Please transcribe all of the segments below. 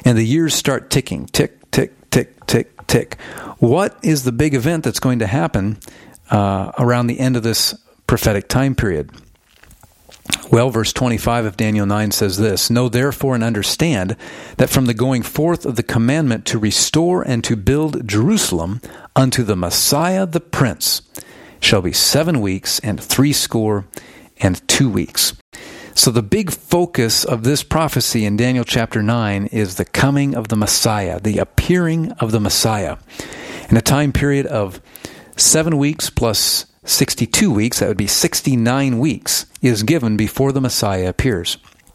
and the years start ticking. Tick, tick, tick, tick, tick. What is the big event that's going to happen around the end of this prophetic time period? Well, verse 25 of Daniel 9 says this, "Know therefore and understand that from the going forth of the commandment to restore and to build Jerusalem unto the Messiah the Prince shall be 7 weeks and 62 weeks." So the big focus of this prophecy in Daniel chapter 9 is the coming of the Messiah, the appearing of the Messiah. In a time period of 7 weeks plus 62 weeks, that would be 69 weeks, is given before the Messiah appears.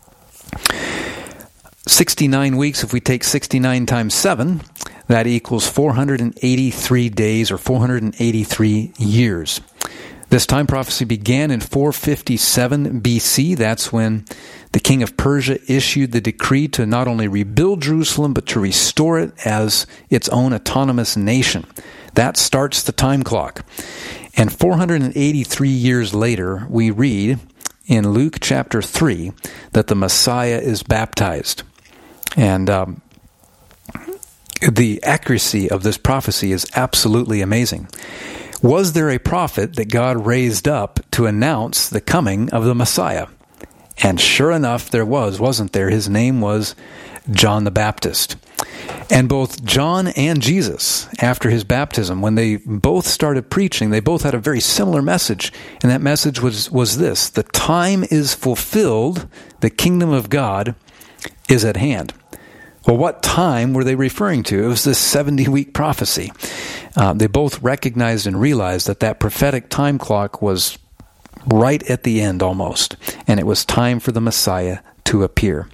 69 weeks, if we take 69 times 7, that equals 483 days or 483 years. This time prophecy began in 457 BC. That's when the king of Persia issued the decree to not only rebuild Jerusalem, but to restore it as its own autonomous nation. That starts the time clock. And 483 years later, we read in Luke chapter 3 that the Messiah is baptized. And the accuracy of this prophecy is absolutely amazing. Was there a prophet that God raised up to announce the coming of the Messiah? And sure enough, there was, wasn't there? His name was John the Baptist. And both John and Jesus, after his baptism, when they both started preaching, they both had a very similar message. And that message was this: the time is fulfilled, the kingdom of God is at hand. Well, what time were they referring to? It was this 70-week prophecy. They both recognized and realized that prophetic time clock was right at the end almost, and it was time for the Messiah to appear.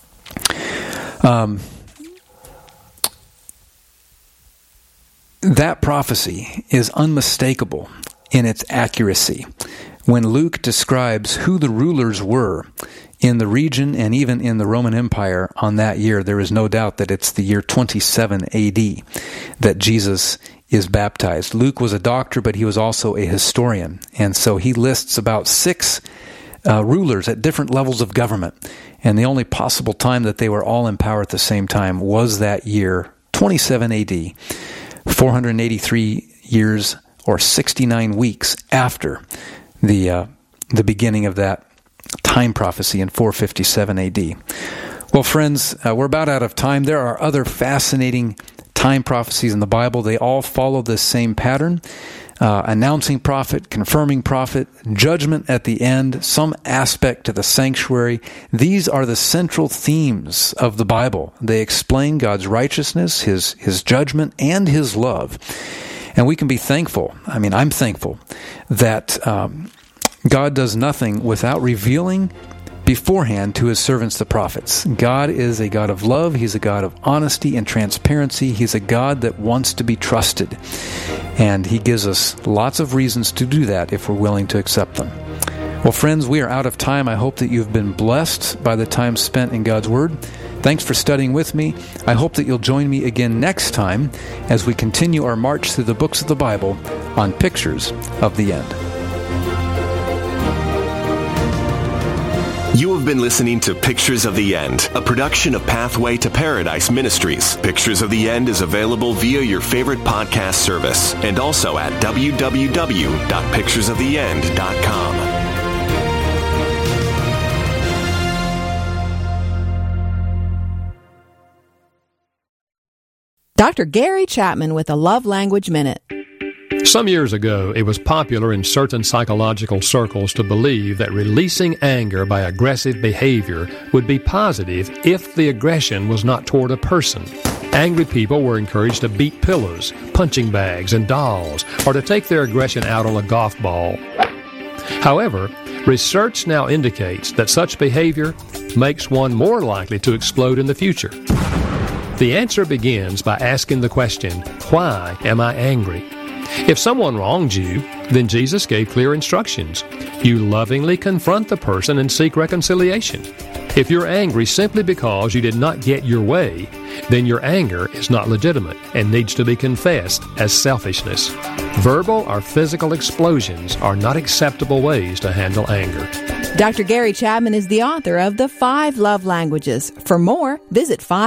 That prophecy is unmistakable in its accuracy. When Luke describes who the rulers were in the region and even in the Roman Empire on that year, there is no doubt that it's the year 27 AD that Jesus is baptized. Luke was a doctor, but he was also a historian. And so he lists about 6 rulers at different levels of government. And the only possible time that they were all in power at the same time was that year, 27 AD, 483 years or 69 weeks after the beginning of that time prophecy in 457 AD. Well, friends, we're about out of time. There are other fascinating time prophecies in the Bible. They all follow this same pattern. Announcing prophet, confirming prophet, judgment at the end, some aspect to the sanctuary. These are the central themes of the Bible. They explain God's righteousness, His judgment, and His love. And we can be thankful. I mean, I'm thankful that God does nothing without revealing beforehand to His servants, the prophets. God is a God of love. He's a God of honesty and transparency. He's a God that wants to be trusted. And He gives us lots of reasons to do that if we're willing to accept them. Well, friends, we are out of time. I hope that you've been blessed by the time spent in God's Word. Thanks for studying with me. I hope that you'll join me again next time as we continue our march through the books of the Bible on Pictures of the End. You have been listening to Pictures of the End, a production of Pathway to Paradise Ministries. Pictures of the End is available via your favorite podcast service and also at www.picturesoftheend.com. Dr. Gary Chapman with a Love Language Minute. Some years ago, it was popular in certain psychological circles to believe that releasing anger by aggressive behavior would be positive if the aggression was not toward a person. Angry people were encouraged to beat pillows, punching bags, and dolls, or to take their aggression out on a golf ball. However, research now indicates that such behavior makes one more likely to explode in the future. The answer begins by asking the question, why am I angry? If someone wronged you, then Jesus gave clear instructions. You lovingly confront the person and seek reconciliation. If you're angry simply because you did not get your way, then your anger is not legitimate and needs to be confessed as selfishness. Verbal or physical explosions are not acceptable ways to handle anger. Dr. Gary Chapman is the author of The 5 Love Languages. For more, visit 5